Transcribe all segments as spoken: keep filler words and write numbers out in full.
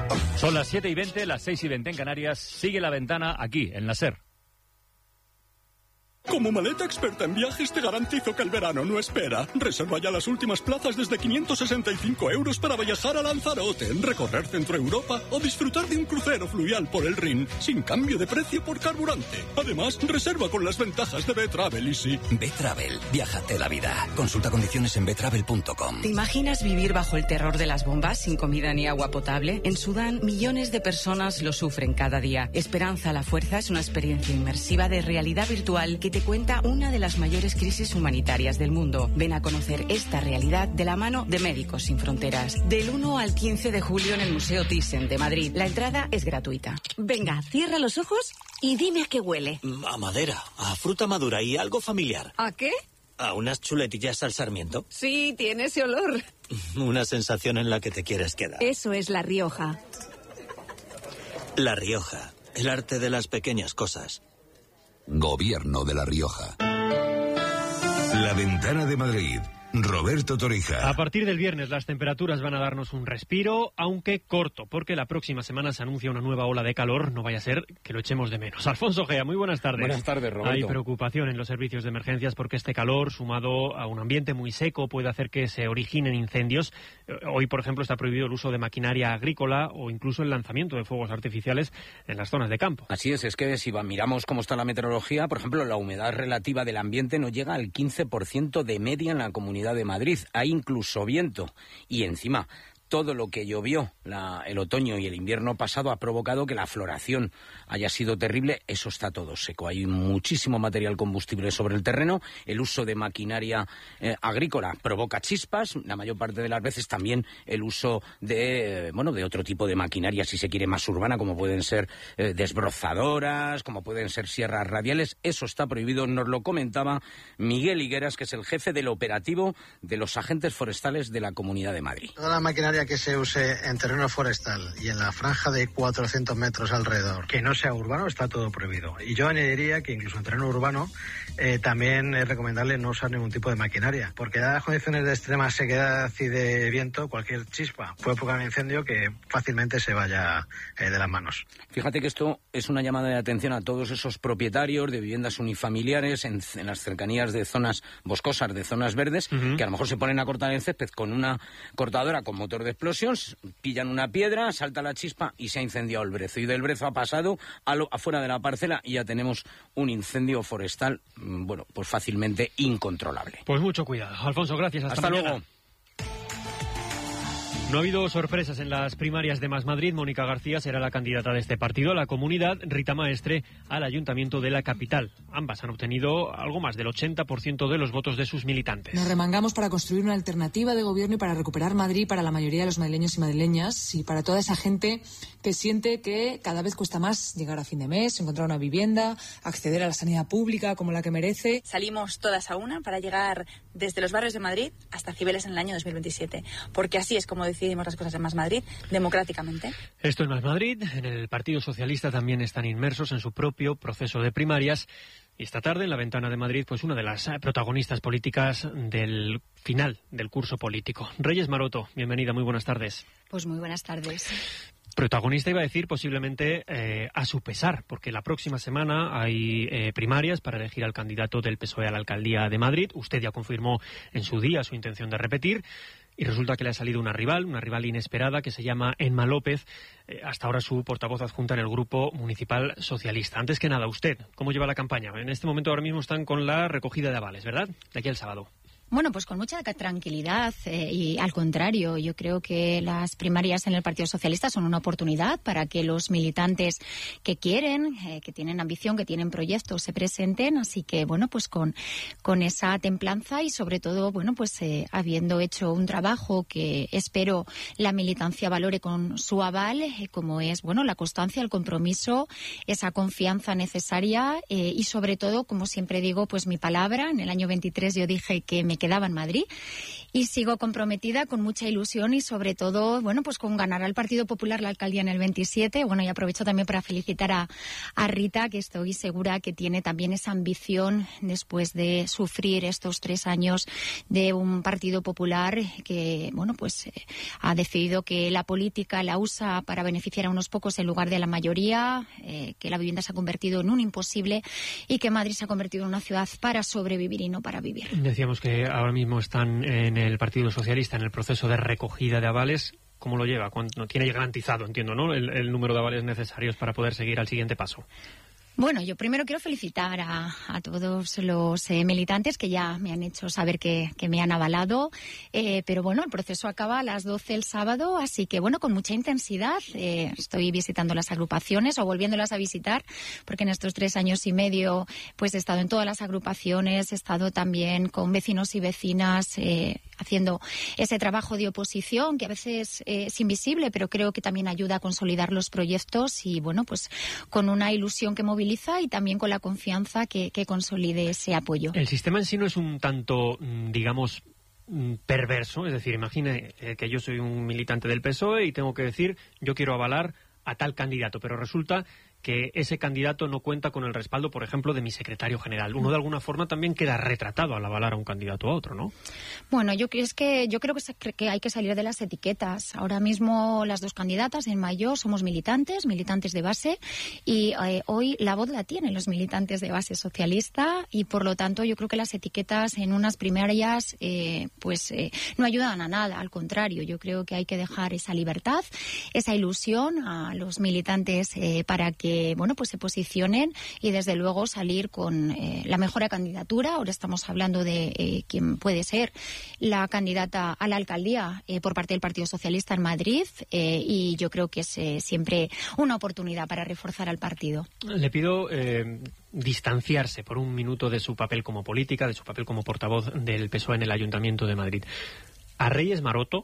Son las siete y veinte, las seis y veinte en Canarias. Sigue La Ventana aquí, en la SER. Como maleta experta en viajes te garantizo que el verano no espera. Reserva ya las últimas plazas desde quinientos sesenta y cinco euros para viajar a Lanzarote, recorrer Centro Europa o disfrutar de un crucero fluvial por el Rin, sin cambio de precio por carburante. Además, reserva con las ventajas de B-Travel Easy. B-Travel, viájate la vida. Consulta condiciones en betravel punto com. ¿Te imaginas vivir bajo el terror de las bombas sin comida ni agua potable? En Sudán, millones de personas lo sufren cada día. Esperanza a la Fuerza es una experiencia inmersiva de realidad virtual que te cuenta una de las mayores crisis humanitarias del mundo. Ven a conocer esta realidad de la mano de Médicos Sin Fronteras. Del uno al quince de julio en el Museo Thyssen de Madrid. La entrada es gratuita. Venga, cierra los ojos y dime a qué huele. A madera, a fruta madura y algo familiar. ¿A qué? A unas chuletillas al sarmiento. Sí, tiene ese olor. Una sensación en la que te quieres quedar. Eso es La Rioja. La Rioja, el arte de las pequeñas cosas. Gobierno de La Rioja. La Ventana de Madrid. Roberto Torija. A partir del viernes las temperaturas van a darnos un respiro, aunque corto, porque la próxima semana se anuncia una nueva ola de calor, no vaya a ser que lo echemos de menos. Alfonso Gea, muy buenas tardes. Buenas tardes, Roberto. Hay preocupación en los servicios de emergencias porque este calor, sumado a un ambiente muy seco, puede hacer que se originen incendios. Hoy, por ejemplo, está prohibido el uso de maquinaria agrícola o incluso el lanzamiento de fuegos artificiales en las zonas de campo. Así es, es que si miramos cómo está la meteorología, por ejemplo, la humedad relativa del ambiente no llega al quince por ciento de media en la Comunidad de Madrid. Hay incluso viento y encima todo lo que llovió la, el otoño y el invierno pasado ha provocado que la floración haya sido terrible. Eso está todo seco. Hay muchísimo material combustible sobre el terreno. El uso de maquinaria eh, agrícola provoca chispas. La mayor parte de las veces también el uso de, eh, bueno, de otro tipo de maquinaria, si se quiere, más urbana, como pueden ser eh, desbrozadoras, como pueden ser sierras radiales. Eso está prohibido. Nos lo comentaba Miguel Higueras, que es el jefe del operativo de los agentes forestales de la Comunidad de Madrid. Toda la maquinaria que se use en terreno forestal y en la franja de cuatrocientos metros alrededor, que no sea urbano, está todo prohibido. Y yo añadiría que incluso en terreno urbano eh, también es recomendable no usar ningún tipo de maquinaria, porque dadas las condiciones de extrema sequedad y de viento, cualquier chispa puede provocar un incendio que fácilmente se vaya eh, de las manos. Fíjate que esto es una llamada de atención a todos esos propietarios de viviendas unifamiliares en, en las cercanías de zonas boscosas, de zonas verdes, uh-huh. que a lo mejor se ponen a cortar el césped con una cortadora con motor de explosión, pillan una piedra, salta la chispa y se ha incendiado el brezo. Y del brezo ha pasado a lo, afuera de la parcela y ya tenemos un incendio forestal, bueno, pues fácilmente incontrolable. Pues mucho cuidado. Alfonso, gracias. Hasta, Hasta mañana. luego. No ha habido sorpresas en las primarias de Más Madrid. Mónica García será la candidata de este partido a la comunidad, Rita Maestre al ayuntamiento de la capital. Ambas han obtenido algo más del ochenta por ciento de los votos de sus militantes. Nos remangamos para construir una alternativa de gobierno y para recuperar Madrid para la mayoría de los madrileños y madrileñas y para toda esa gente que siente que cada vez cuesta más llegar a fin de mes, encontrar una vivienda, acceder a la sanidad pública como la que merece. Salimos todas a una para llegar desde los barrios de Madrid hasta Cibeles en el año dos mil veintisiete, porque así es como decidimos las cosas en Más Madrid, democráticamente. Esto es Más Madrid. En el Partido Socialista también están inmersos en su propio proceso de primarias. Y esta tarde, en La Ventana de Madrid, pues una de las protagonistas políticas del final del curso político. Reyes Maroto, bienvenida, muy buenas tardes. Pues muy buenas tardes. Protagonista, iba a decir, posiblemente eh, a su pesar, porque la próxima semana hay eh, primarias para elegir al candidato del P S O E a la alcaldía de Madrid. Usted ya confirmó en su día su intención de repetir. Y resulta que le ha salido una rival, una rival inesperada que se llama Emma López, eh, hasta ahora su portavoz adjunta en el Grupo Municipal Socialista. Antes que nada, usted, ¿cómo lleva la campaña? En este momento ahora mismo están con la recogida de avales, ¿verdad? De aquí al sábado. Bueno, pues con mucha tranquilidad eh, y al contrario, yo creo que las primarias en el Partido Socialista son una oportunidad para que los militantes que quieren, eh, que tienen ambición, que tienen proyectos se presenten, así que bueno, pues con, con esa templanza y sobre todo, bueno, pues eh, habiendo hecho un trabajo que espero la militancia valore con su aval, eh, como es, bueno, la constancia, el compromiso, esa confianza necesaria eh, y sobre todo, como siempre digo, pues mi palabra. En el año veintitrés yo dije que me quedaba en Madrid y sigo comprometida con mucha ilusión y sobre todo, bueno, pues con ganar al Partido Popular la alcaldía en el veintisiete. Bueno, y aprovecho también para felicitar a, a Rita, que estoy segura que tiene también esa ambición después de sufrir estos tres años de un Partido Popular que, bueno, pues eh, ha decidido que la política la usa para beneficiar a unos pocos en lugar de la mayoría, eh, que la vivienda se ha convertido en un imposible y que Madrid se ha convertido en una ciudad para sobrevivir y no para vivir. Decíamos que ahora mismo están en el Partido Socialista en el proceso de recogida de avales. ¿Cómo lo lleva? ¿Cuánto tiene garantizado, entiendo, ¿no?, el, el número de avales necesarios para poder seguir al siguiente paso? Bueno, yo primero quiero felicitar a, a todos los eh, militantes que ya me han hecho saber que, que me han avalado, eh, pero bueno, el proceso acaba a las doce el sábado, así que bueno, con mucha intensidad eh, estoy visitando las agrupaciones o volviéndolas a visitar, porque en estos tres años y medio pues he estado en todas las agrupaciones, he estado también con vecinos y vecinas eh, haciendo ese trabajo de oposición que a veces eh, es invisible, pero creo que también ayuda a consolidar los proyectos y bueno, pues con una ilusión que moviliza y también con la confianza que, que consolide ese apoyo. El sistema en sí no es un tanto, digamos, perverso, es decir, imagine que yo soy un militante del P S O E y tengo que decir yo quiero avalar a tal candidato, pero resulta que ese candidato no cuenta con el respaldo, por ejemplo, de mi secretario general. Uno de alguna forma también queda retratado al avalar a un candidato a otro, ¿no? Bueno, yo es que yo creo que, se, que hay que salir de las etiquetas. Ahora mismo las dos candidatas en mayo somos militantes, militantes de base, y eh, hoy la voz la tienen los militantes de base socialista y por lo tanto yo creo que las etiquetas en unas primarias eh, pues eh, no ayudan a nada, al contrario, yo creo que hay que dejar esa libertad, esa ilusión a los militantes eh, para que Que, bueno, pues se posicionen y desde luego salir con eh, la mejor candidatura. Ahora estamos hablando de eh, quién puede ser la candidata a la alcaldía eh, por parte del Partido Socialista en Madrid eh, y yo creo que es eh, siempre una oportunidad para reforzar al partido. Le pido eh, distanciarse por un minuto de su papel como política, de su papel como portavoz del P S O E en el Ayuntamiento de Madrid. A Reyes Maroto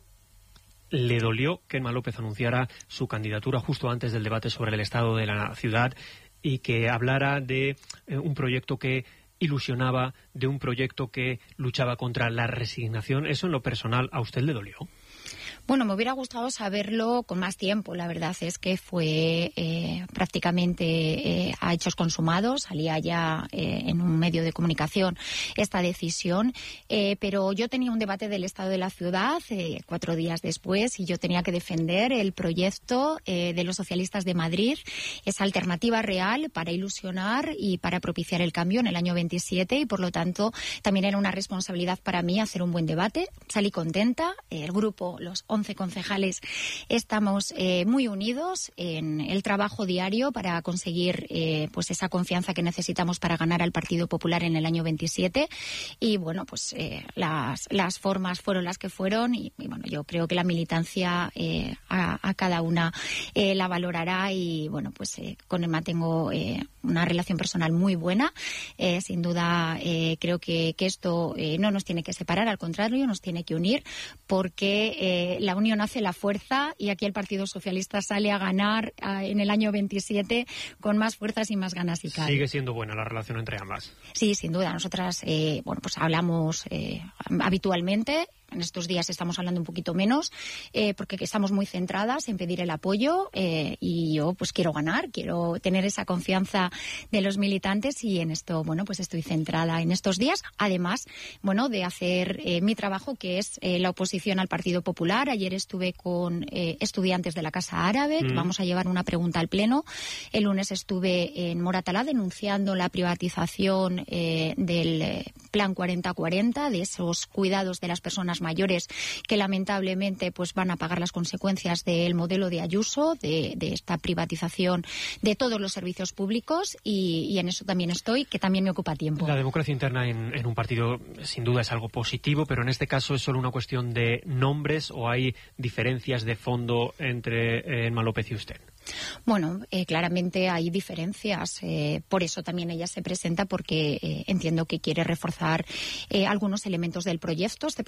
le dolió que Emma López anunciara su candidatura justo antes del debate sobre el estado de la ciudad y que hablara de eh, un proyecto que ilusionaba, de un proyecto que luchaba contra la resignación. ¿Eso en lo personal a usted le dolió? Bueno, me hubiera gustado saberlo con más tiempo. La verdad es que fue eh, prácticamente eh, a hechos consumados. Salía ya eh, en un medio de comunicación esta decisión. Eh, pero yo tenía un debate del estado de la ciudad eh, cuatro días después y yo tenía que defender el proyecto eh, de los socialistas de Madrid, esa alternativa real para ilusionar y para propiciar el cambio en el año veintisiete y por lo tanto también era una responsabilidad para mí hacer un buen debate. Salí contenta. El grupo, los once concejales, estamos eh, muy unidos en el trabajo diario para conseguir eh, pues esa confianza que necesitamos para ganar al Partido Popular en el año veintisiete y bueno, pues eh, las, las formas fueron las que fueron y, y bueno, yo creo que la militancia eh, a, a cada una eh, la valorará y bueno, pues eh, con Emma tengo eh, una relación personal muy buena, eh, sin duda eh, creo que, que esto eh, no nos tiene que separar, al contrario, nos tiene que unir porque eh, la unión hace la fuerza y aquí el Partido Socialista sale a ganar a, en el año veintisiete con más fuerzas y más ganas y cabe. Sigue siendo buena la relación entre ambas. Sí, sin duda. Nosotras, eh, bueno, pues hablamos eh, habitualmente. En estos días estamos hablando un poquito menos eh, porque estamos muy centradas en pedir el apoyo eh, y yo pues quiero ganar, quiero tener esa confianza de los militantes y en esto, bueno, pues estoy centrada en estos días. Además, bueno, de hacer eh, mi trabajo que es eh, la oposición al Partido Popular. Ayer estuve con eh, estudiantes de la Casa Árabe, mm. que vamos a llevar una pregunta al Pleno. El lunes estuve en Moratalá denunciando la privatización eh, del eh, Plan cuarenta cuarenta, de esos cuidados de las personas mayores que lamentablemente pues van a pagar las consecuencias del modelo de Ayuso, de, de esta privatización de todos los servicios públicos y, y en eso también estoy, que también me ocupa tiempo. La democracia interna en, en un partido sin duda es algo positivo, pero en este caso es solo una cuestión de nombres o hay diferencias de fondo entre eh, Emma López y usted. Bueno, eh, claramente hay diferencias. Eh, por eso también ella se presenta, porque eh, entiendo que quiere reforzar eh, algunos elementos del proyecto. Este proyecto lo empezó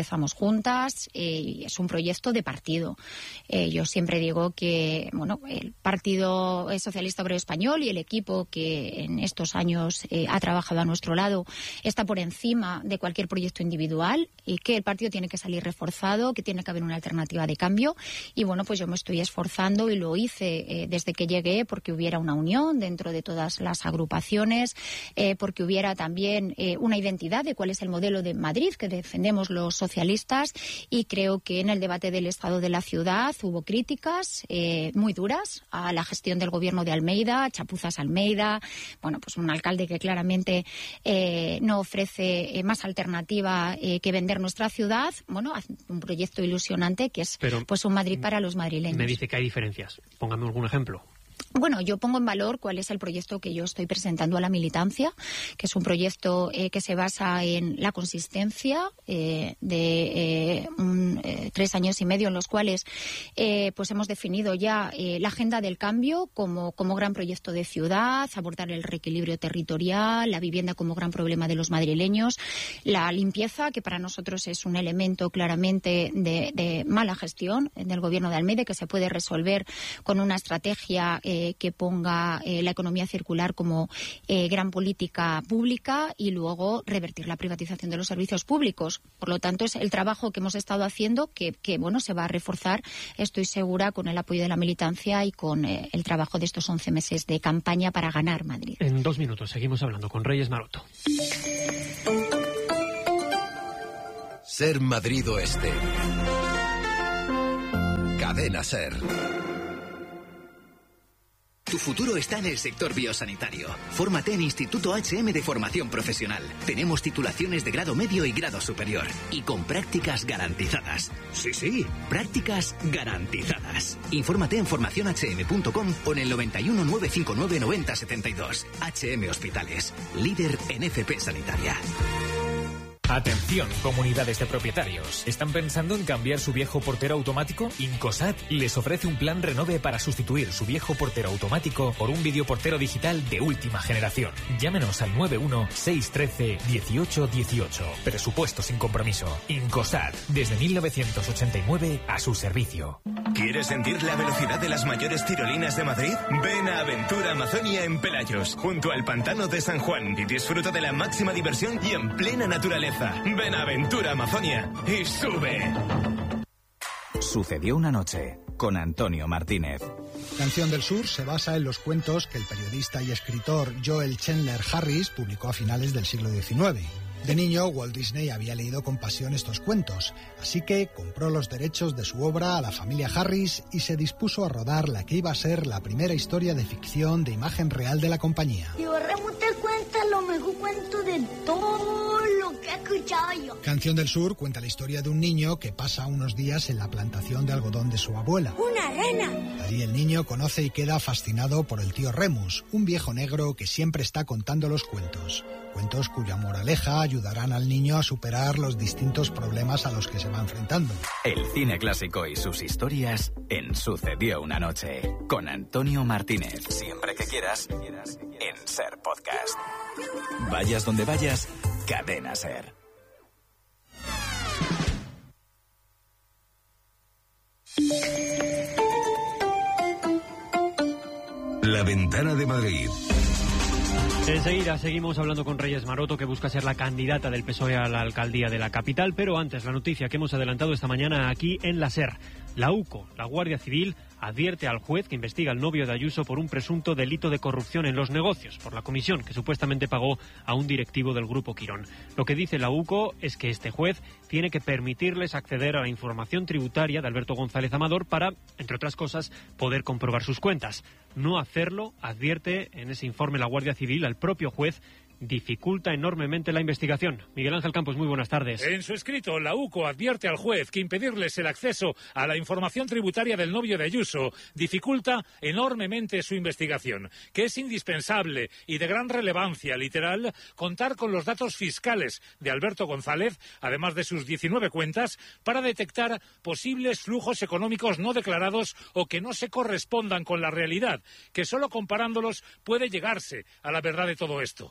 empezamos juntas eh, y es un proyecto de partido. Eh, yo siempre digo que bueno, el Partido Socialista Obrero Español y el equipo que en estos años eh, ha trabajado a nuestro lado está por encima de cualquier proyecto individual y que el partido tiene que salir reforzado, que tiene que haber una alternativa de cambio. Y bueno, pues yo me estoy esforzando y lo hice eh, desde que llegué porque hubiera una unión dentro de todas las agrupaciones, eh, porque hubiera también eh, una identidad de cuál es el modelo de Madrid que defendemos los socialistas, y creo que en el debate del estado de la ciudad hubo críticas eh, muy duras a la gestión del gobierno de Almeida, chapuzas Almeida, bueno, pues un alcalde que claramente eh, no ofrece eh, más alternativa eh, que vender nuestra ciudad. Bueno, un proyecto ilusionante que es Pero, pues un Madrid para los madrileños. Me dice que hay diferencias. Póngame algún ejemplo. Bueno, yo pongo en valor cuál es el proyecto que yo estoy presentando a la militancia, que es un proyecto eh, que se basa en la consistencia eh, de eh, un, eh, tres años y medio en los cuales eh, pues hemos definido ya eh, la agenda del cambio como, como gran proyecto de ciudad, abordar el reequilibrio territorial, la vivienda como gran problema de los madrileños, la limpieza, que para nosotros es un elemento claramente de, de mala gestión del gobierno de Almeida, que se puede resolver con una estrategia Eh, que ponga eh, la economía circular como eh, gran política pública, y luego revertir la privatización de los servicios públicos. Por lo tanto, es el trabajo que hemos estado haciendo que, que bueno, se va a reforzar, estoy segura, con el apoyo de la militancia y con eh, el trabajo de estos once meses de campaña para ganar Madrid. En dos minutos seguimos hablando con Reyes Maroto. Ser Madrid Oeste. Cadena Ser. Tu futuro está en el sector biosanitario. Fórmate en Instituto H M de Formación Profesional. Tenemos titulaciones de grado medio y grado superior. Y con prácticas garantizadas. Sí, sí, prácticas garantizadas. Infórmate en formación h m punto com o en el noventa y uno, novecientos cincuenta y nueve, noventa setenta y dos. H M Hospitales, líder en F P sanitaria. Atención, comunidades de propietarios. ¿Están pensando en cambiar su viejo portero automático? Incosat les ofrece un plan renove para sustituir su viejo portero automático por un videoportero digital de última generación. Llámenos al nueve uno, seis uno tres, uno ocho uno ocho. Presupuesto sin compromiso. Incosat, desde mil novecientos ochenta y nueve a su servicio. ¿Quieres sentir la velocidad de las mayores tirolinas de Madrid? Ven a Aventura Amazonia en Pelayos, junto al pantano de San Juan, y disfruta de la máxima diversión y en plena naturaleza. Ven a Aventura Amazonia y sube. Sucedió una noche con Antonio Martínez. Canción del Sur se basa en los cuentos que el periodista y escritor Joel Chandler Harris publicó a finales del siglo diecinueve. De niño, Walt Disney había leído con pasión estos cuentos, así que compró los derechos de su obra a la familia Harris y se dispuso a rodar la que iba a ser la primera historia de ficción de imagen real de la compañía. Tío Remo te cuenta lo mejor cuento de todo lo que he escuchado yo. Canción del Sur cuenta la historia de un niño que pasa unos días en la plantación de algodón de su abuela. ¡Una rana! Allí el niño conoce y queda fascinado por el tío Remus, un viejo negro que siempre está contando los cuentos. Cuentos cuya moraleja ayudarán al niño a superar los distintos problemas a los que se va enfrentando. El cine clásico y sus historias en Sucedió una noche, con Antonio Martínez. Siempre que quieras, en Ser Podcast. Vayas donde vayas, Cadena Ser. La Ventana de Madrid. Enseguida seguimos hablando con Reyes Maroto, que busca ser la candidata del P S O E a la alcaldía de la capital, pero antes la noticia que hemos adelantado esta mañana aquí en la SER. La UCO, la Guardia Civil, advierte al juez que investiga al novio de Ayuso por un presunto delito de corrupción en los negocios, por la comisión que supuestamente pagó a un directivo del Grupo Quirón. Lo que dice la UCO es que este juez tiene que permitirles acceder a la información tributaria de Alberto González Amador para, entre otras cosas, poder comprobar sus cuentas. No hacerlo, advierte en ese informe la Guardia Civil al propio juez, dificulta enormemente la investigación. Miguel Ángel Campos, muy buenas tardes. En su escrito, la UCO advierte al juez que impedirles el acceso a la información tributaria del novio de Ayuso dificulta enormemente su investigación, que es indispensable y de gran relevancia, literal, contar con los datos fiscales de Alberto González, además de sus diecinueve cuentas, para detectar posibles flujos económicos no declarados o que no se correspondan con la realidad, que solo comparándolos puede llegarse a la verdad de todo esto. El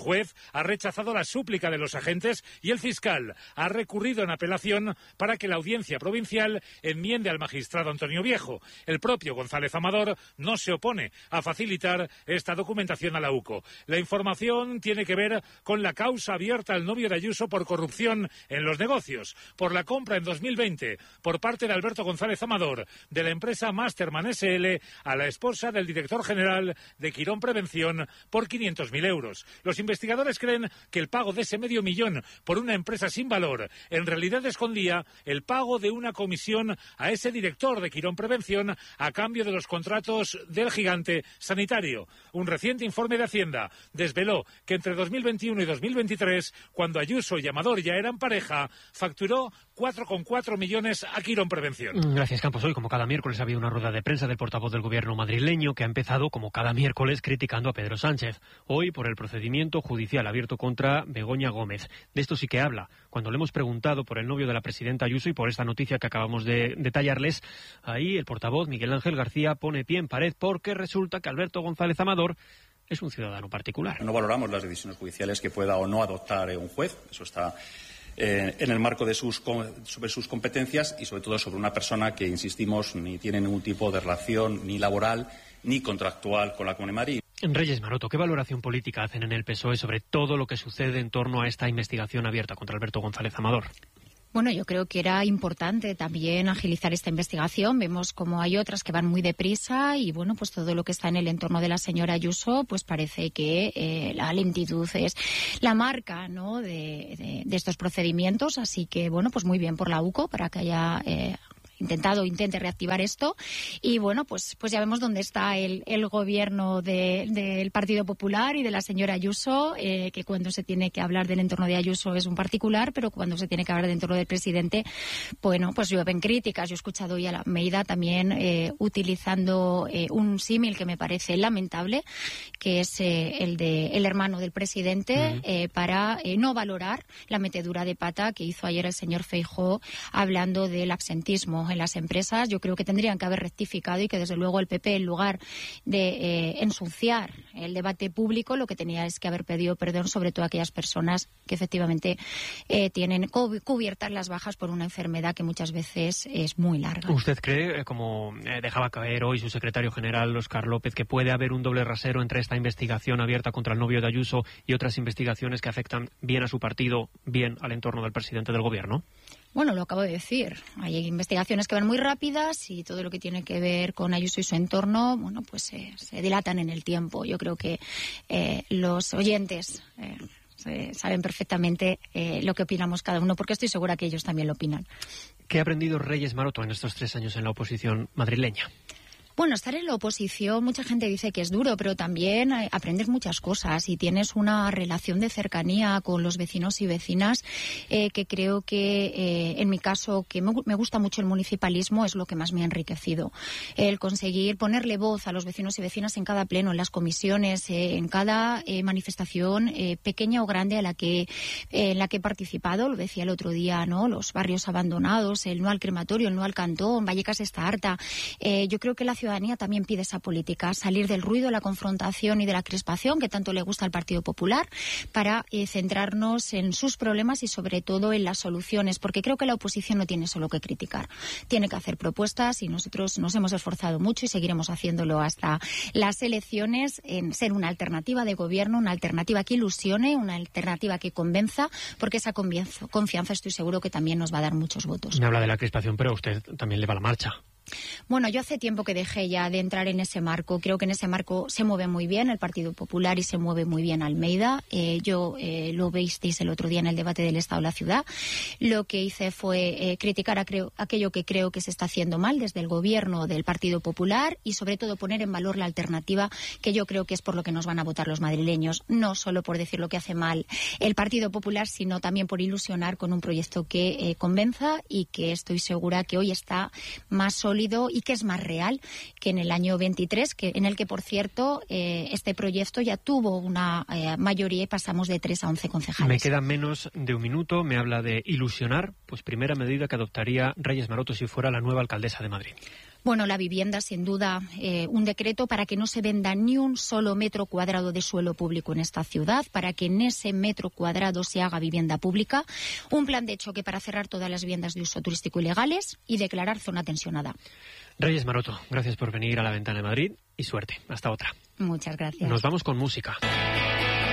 juez ha rechazado la súplica de los agentes y el fiscal ha recurrido en apelación para que la audiencia provincial enmiende al magistrado Antonio Viejo. El propio González Amador no se opone a facilitar esta documentación a la U C O. La información tiene que ver con la causa abierta al novio de Ayuso por corrupción en los negocios, por la compra en dos mil veinte por parte de Alberto González Amador de la empresa Masterman S L a la esposa del director general de Quirón Prevención por quinientos mil euros. Los investigadores creen que el pago de ese medio millón por una empresa sin valor en realidad escondía el pago de una comisión a ese director de Quirón Prevención a cambio de los contratos del gigante sanitario. Un reciente informe de Hacienda desveló que entre dos mil veintiuno y dos mil veintitrés, cuando Ayuso y Amador ya eran pareja, facturó cuatro coma cuatro millones a Quirón Prevención. Gracias, Campos. Hoy, como cada miércoles, ha habido una rueda de prensa del portavoz del gobierno madrileño que ha empezado, como cada miércoles, criticando a Pedro Sánchez. Hoy, por el procedimiento judicial abierto contra Begoña Gómez. De esto sí que habla. Cuando le hemos preguntado por el novio de la presidenta Ayuso y por esta noticia que acabamos de detallarles, ahí el portavoz Miguel Ángel García pone pie en pared porque resulta que Alberto González Amador es un ciudadano particular. No valoramos las decisiones judiciales que pueda o no adoptar un juez. Eso está eh, en el marco de sus, sobre sus competencias y sobre todo sobre una persona que, insistimos, ni tiene ningún tipo de relación ni laboral ni contractual con la Comunidad de Madrid. Reyes Maroto, ¿qué valoración política hacen en el P S O E sobre todo lo que sucede en torno a esta investigación abierta contra Alberto González Amador? Bueno, yo creo que era importante también agilizar esta investigación. Vemos como hay otras que van muy deprisa y, bueno, pues todo lo que está en el entorno de la señora Ayuso, pues parece que eh, la lentitud es la marca, ¿no?, de, de, de estos procedimientos. Así que, bueno, pues muy bien por la U C O para que haya Eh, intentado, intente reactivar esto y bueno, pues pues ya vemos dónde está el, el gobierno de, del Partido Popular y de la señora Ayuso, eh, que cuando se tiene que hablar del entorno de Ayuso es un particular, pero cuando se tiene que hablar del entorno del presidente, bueno, pues llueven críticas. Yo he escuchado hoy a la Almeida también eh, utilizando eh, un símil que me parece lamentable, que es eh, el de el hermano del presidente, uh-huh. eh, para eh, no valorar la metedura de pata que hizo ayer el señor Feijóo hablando del absentismo en las empresas. Yo creo que tendrían que haber rectificado y que desde luego el P P, en lugar de eh, ensuciar el debate público, lo que tenía es que haber pedido perdón sobre todo a aquellas personas que efectivamente eh, tienen cubiertas las bajas por una enfermedad que muchas veces es muy larga. ¿Usted cree, como eh, dejaba caer hoy su secretario general, Óscar López, que puede haber un doble rasero entre esta investigación abierta contra el novio de Ayuso y otras investigaciones que afectan bien a su partido, bien al entorno del presidente del gobierno? Bueno, lo acabo de decir. Hay investigaciones que van muy rápidas y todo lo que tiene que ver con Ayuso y su entorno, bueno, pues eh, se dilatan en el tiempo. Yo creo que eh, los oyentes eh, saben perfectamente eh, lo que opinamos cada uno, porque estoy segura que ellos también lo opinan. ¿Qué ha aprendido Reyes Maroto en estos tres años en la oposición madrileña? Bueno, estar en la oposición, mucha gente dice que es duro, pero también aprendes muchas cosas y tienes una relación de cercanía con los vecinos y vecinas eh, que creo que, eh, en mi caso, que me, me gusta mucho el municipalismo, es lo que más me ha enriquecido. El conseguir ponerle voz a los vecinos y vecinas en cada pleno, en las comisiones, eh, en cada eh, manifestación, eh, pequeña o grande, a la que, eh, en la que he participado. Lo decía el otro día, ¿no? Los barrios abandonados, el no al crematorio, el no al cantón, Vallecas está harta. Eh, yo creo que la ciudad ciudadanía también pide esa política, salir del ruido, la confrontación y de la crispación que tanto le gusta al Partido Popular para eh, centrarnos en sus problemas y sobre todo en las soluciones, porque creo que la oposición no tiene solo que criticar, tiene que hacer propuestas y nosotros nos hemos esforzado mucho y seguiremos haciéndolo hasta las elecciones en ser una alternativa de gobierno, una alternativa que ilusione, una alternativa que convenza, porque esa confianza estoy seguro que también nos va a dar muchos votos. Me habla de la crispación, pero a usted también le va la marcha. Bueno, yo hace tiempo que dejé ya de entrar en ese marco. Creo que en ese marco se mueve muy bien el Partido Popular y se mueve muy bien Almeida. Eh, yo eh, lo visteis el otro día en el debate del Estado de la Ciudad. Lo que hice fue eh, criticar a creo, aquello que creo que se está haciendo mal desde el gobierno del Partido Popular y sobre todo poner en valor la alternativa, que yo creo que es por lo que nos van a votar los madrileños, no solo por decir lo que hace mal el Partido Popular, sino también por ilusionar con un proyecto que eh, convenza y que estoy segura que hoy está más sólido y que es más real que en el año veintitrés, que en el que, por cierto, eh, este proyecto ya tuvo una eh, mayoría y pasamos de tres a once concejales. Me queda menos de un minuto. Me habla de ilusionar. Pues primera medida que adoptaría Reyes Maroto si fuera la nueva alcaldesa de Madrid. Bueno, la vivienda, sin duda, eh, un decreto para que no se venda ni un solo metro cuadrado de suelo público en esta ciudad, para que en ese metro cuadrado se haga vivienda pública, un plan de choque para cerrar todas las viviendas de uso turístico ilegales y declarar zona tensionada. Reyes Maroto, gracias por venir a La Ventana de Madrid y suerte. Hasta otra. Muchas gracias. Nos vamos con música.